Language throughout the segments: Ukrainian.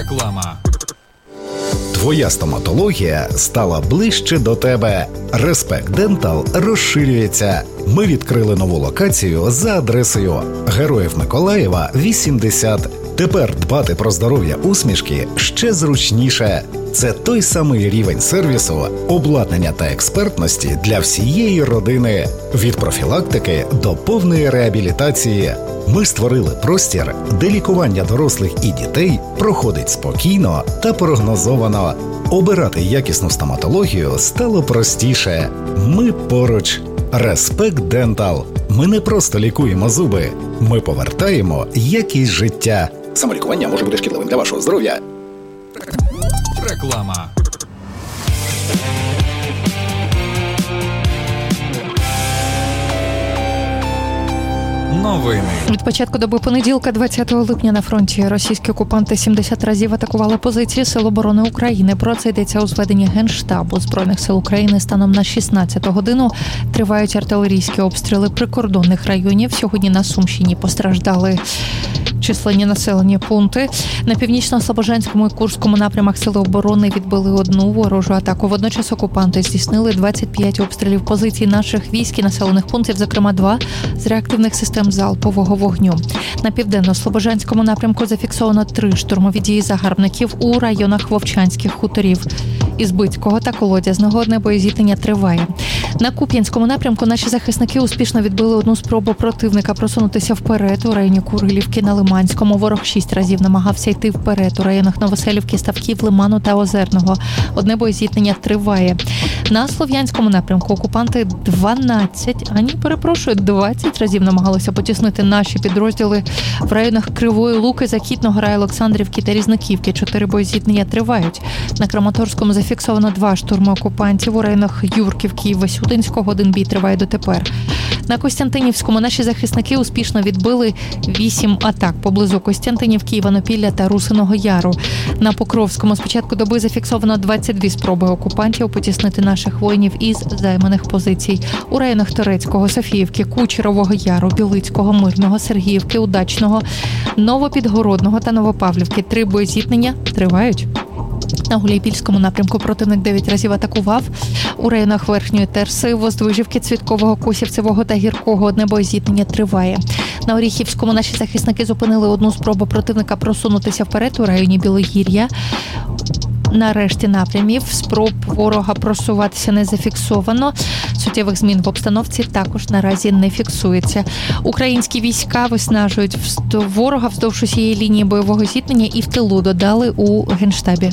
Реклама. Твоя стоматологія стала ближче до тебе. Респект Дентал розширюється. Ми відкрили нову локацію за адресою Героїв Миколаєва, 80. Тепер дбати про здоров'я усмішки ще зручніше. Це той самий рівень сервісу, обладнання та експертності для всієї родини. Від профілактики до повної реабілітації. Ми створили простір, де лікування дорослих і дітей проходить спокійно та прогнозовано. Обирати якісну стоматологію стало простіше. Ми поруч. Респект Дентал. Ми не просто лікуємо зуби. Ми повертаємо якість життя. Самолікування може бути шкідливим для вашого здоров'я. Реклама. Новини. Від початку доби понеділка, 20 липня, на фронті російські окупанти 70 разів атакували позиції Сил оборони України. Про це йдеться у зведенні Генштабу Збройних сил України. Станом на 16 годину тривають артилерійські обстріли прикордонних районів. Сьогодні на Сумщині постраждали численні населені пункти. На північно-слобожанському і Курському напрямах Сили оборони відбили одну ворожу атаку. Водночас окупанти здійснили 25 обстрілів позицій наших військ і населених пунктів, зокрема 2 з реактивних систем залпового вогню. На південно-слобожанському напрямку зафіксовано 3 штурмові дії загарбників у районах Вовчанських хуторів. Ізбицького та Колодязного одне боєзіткнення триває. На Куп'янському напрямку наші захисники успішно відбили одну спробу противника просунутися вперед у районі Курилівки на Лиманському. Ворог 6 разів намагався йти вперед у районах Новоселівки, Ставків, Лиману та Озерного. Одне боєзіткнення триває. На Слов'янському напрямку окупанти 20 разів намагалися потіснити наші підрозділи в районах Кривої Луки, Закітного, Олександрівки та Різниківки. 4 боєзіткнення тривають. На Краматорському зафіксовано 2 штурми окупантів у районах Юрківки і Васютинського. Один бій триває дотепер. На Костянтинівському наші захисники успішно відбили 8 атак поблизу Костянтинівки, Іванопілля та Русиного Яру. На Покровському з початку доби зафіксовано 22 спроби окупантів потіснити наших воїнів із займаних позицій. У районах Торецького, Софіївки, Кучерового Яру, Білицького, Мирного, Сергіївки, Удачного, Новопідгородного та Новопавлівки. 3 боєзіткнення тривають. На Гуляйпільському напрямку противник 9 разів атакував. У районах Верхньої Терси, Воздвижівки, Цвіткового, Косівцевого та Гіркого одне боєзіткнення триває. На Оріхівському наші захисники зупинили одну спробу противника просунутися вперед у районі Білогір'я. На решті напрямів спроб ворога просуватися не зафіксовано. Суттєвих змін в обстановці також наразі не фіксується. Українські війська виснажують ворога вздовж усієї лінії бойового зіткнення і в тилу, додали у Генштабі.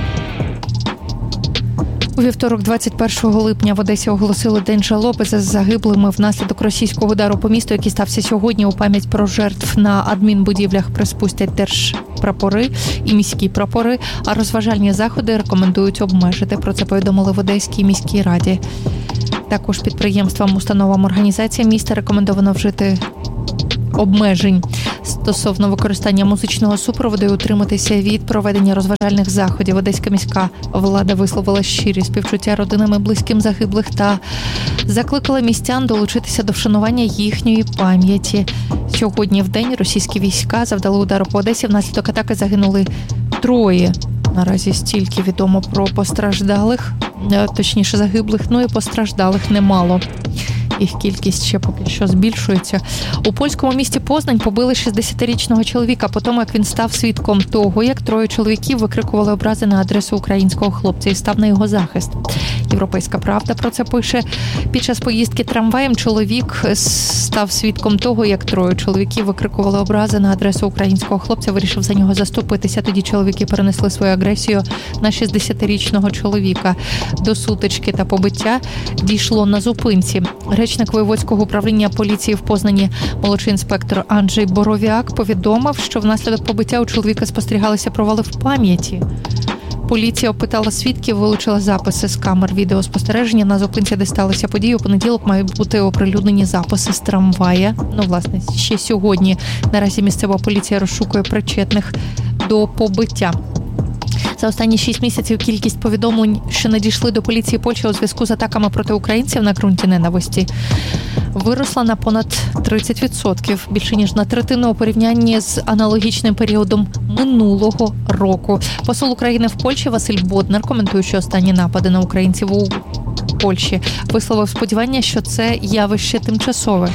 У вівторок, 21 липня, в Одесі оголосили День жалоби за загиблими внаслідок російського удару по місту, який стався сьогодні. У пам'ять про жертв на адмінбудівлях приспустять держпрапори і міські прапори, а розважальні заходи рекомендують обмежити. Про це повідомили в Одеській міській раді. Також підприємствам, установам, організаціям міста рекомендовано вжити обмежень стосовно використання музичного супроводу і утриматися від проведення розважальних заходів. Одеська міська влада висловила щирі співчуття родинам і близьким загиблих та закликала містян долучитися до вшанування їхньої пам'яті. Сьогодні в день російські війська завдали удару по Одесі. Внаслідок атаки загинули 3. Наразі стільки відомо про постраждалих, точніше загиблих, і постраждалих немало. Їх кількість ще поки що збільшується. У польському місті Познань побили 60-річного чоловіка по тому, як він став свідком того, як 3 чоловіків викрикували образи на адресу українського хлопця і став на його захист. Європейська правда про це пише. Під час поїздки трамваєм чоловік став свідком того, як 3 чоловіків викрикували образи на адресу українського хлопця, вирішив за нього заступитися. Тоді чоловіки перенесли свою агресію на 60-річного чоловіка. До сутички та побиття дійшло на зупинці. Речник воєводського управління поліції в Познані, молодший інспектор Анджей Боровіак, повідомив, що внаслідок побиття у чоловіка спостерігалися провали в пам'яті. Поліція опитала свідків, вилучила записи з камер відеоспостереження. На зупинці, де сталися події, у понеділок мають бути оприлюднені записи з трамвая. Власне, ще сьогодні. Наразі місцева поліція розшукує причетних до побиття. За останні 6 місяців кількість повідомлень, що надійшли до поліції Польщі у зв'язку з атаками проти українців на ґрунті ненависті, виросла на понад 30%, більше ніж на третину у порівнянні з аналогічним періодом минулого року. Посол України в Польщі Василь Боднар, коментуючи останні напади на українців у Польщі, висловив сподівання, що це явище тимчасове.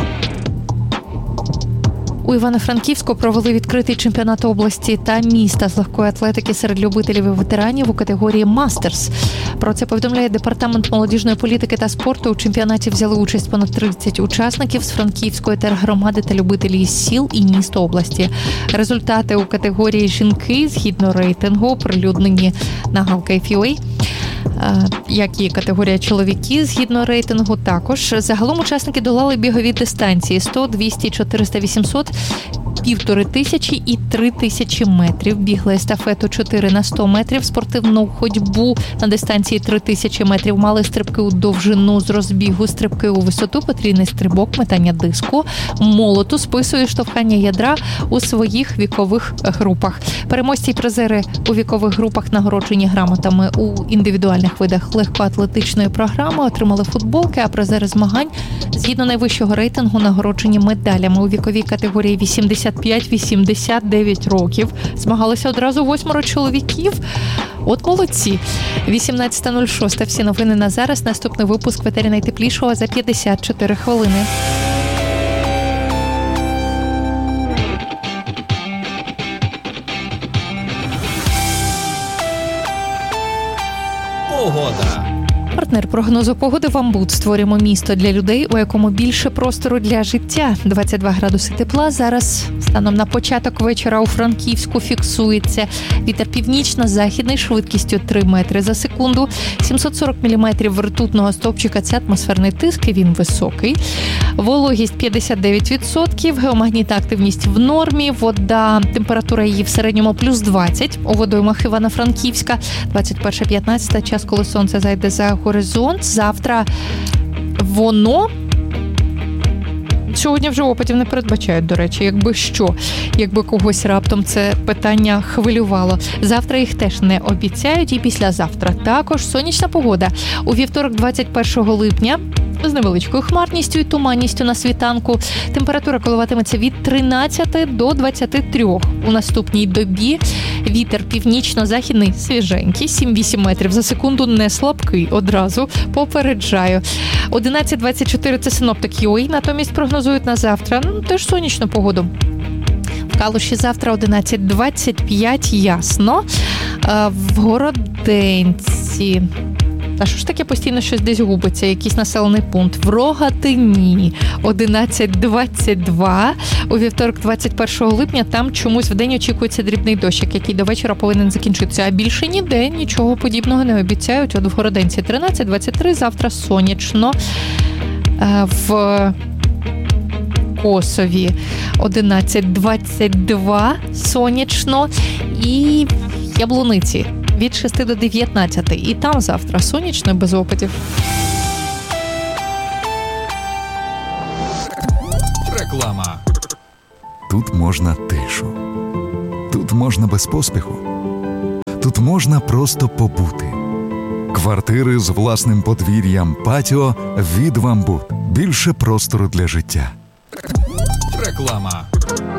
У Івано-Франківську провели відкритий чемпіонат області та міста з легкої атлетики серед любителів і ветеранів у категорії «Мастерс». Про це повідомляє Департамент молодіжної політики та спорту. У чемпіонаті взяли участь понад 30 учасників з Франківської тергромади та любителі із сіл і міст області. Результати у категорії «Жінки» згідно рейтингу оприлюднені на Галкайф.ua. Як і категорія чоловіки, згідно рейтингу також. Загалом учасники долали бігові дистанції 100, 200, 400, 800, 1500 і 3000 метрів. Бігли естафету 4 на 100 метрів, спортивну ходьбу на дистанції 3000 метрів, мали стрибки у довжину з розбігу, стрибки у висоту, потрійний стрибок, метання диску, молоту, спису і штовхання ядра у своїх вікових групах. Переможці і призери у вікових групах нагороджені грамотами. У індивідуальних видах легкоатлетичної програми отримали футболки, а призери змагань згідно найвищого рейтингу нагороджені медалями. У віковій категорії 85-89 років змагалися одразу 8 чоловіків. От молодці. 18.06. Всі новини на зараз. Наступний випуск в етері найтеплішого за 54 хвилини. Погода. Партнер прогнозу погоди «Вамбут». Створюємо місто для людей, у якому більше простору для життя. 22 градуси тепла. Зараз станом на початок вечора у Франківську фіксується вітер північно-західний швидкістю 3 метри за секунду. 740 міліметрів ртутного стовпчика – це атмосферний тиск, і він високий. Вологість 59%, геомагнітна активність в нормі, вода, температура її в середньому плюс 20 у водоймах Івано-Франківська. 21:15, час, коли сонце зайде за горизонт. Завтра воно... Сьогодні вже опадів не передбачають, до речі, якби когось раптом це питання хвилювало. Завтра їх теж не обіцяють, і післязавтра також сонячна погода. У вівторок, 21 липня, з невеличкою хмарністю і туманністю на світанку. Температура коливатиметься від 13 до 23. У наступній добі вітер північно-західний свіженький, 7-8 метрів за секунду, не слабкий, одразу попереджаю. 11:24 це синоптик.ua, натомість прогнозують на завтра теж сонячну погоду. В Калуші завтра 11:25 ясно. В Городенці... А що ж таке постійно щось десь губиться? Якийсь населений пункт. В Рогатині 11:22. У вівторок, 21 липня, там чомусь вдень очікується дрібний дощик, який до вечора повинен закінчитися. А більше ніде нічого подібного не обіцяють. От в Городенці 13:23, завтра сонячно. В Косові 11:22 сонячно. І в Яблуниці від 6 до 19. І там завтра сонячно, без опадів. Реклама. Тут можна тишу. Тут можна без поспіху. Тут можна просто побути. Квартири з власним подвір'ям, патіо від «Вамбут». Більше простору для життя. Реклама.